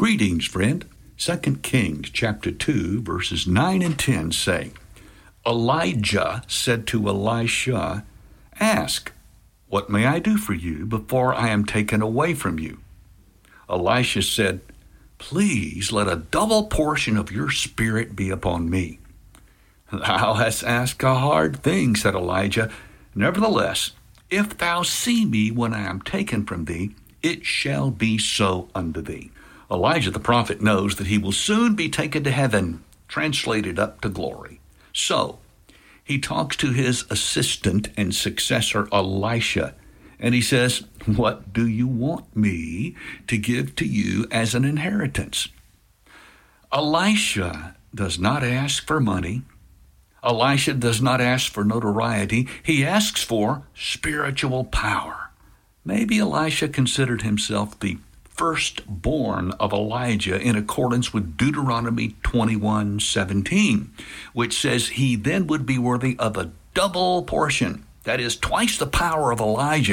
Greetings, friend. 2 Kings chapter 2, verses 9 and 10 say, Elijah said to Elisha, Ask, what may I do for you before I am taken away from you? Elisha said, Please let a double portion of your spirit be upon me. Thou hast asked a hard thing, said Elijah. Nevertheless, if thou see me when I am taken from thee, it shall be so unto thee. Elijah the prophet knows that he will soon be taken to heaven, translated up to glory. So, he talks to his assistant and successor Elisha, and he says, What do you want me to give to you as an inheritance? Elisha does not ask for money. Elisha does not ask for notoriety. He asks for spiritual power. Maybe Elisha considered himself the firstborn of Elijah in accordance with Deuteronomy 21:17, which says he then would be worthy of a double portion, that is, twice the power of Elijah,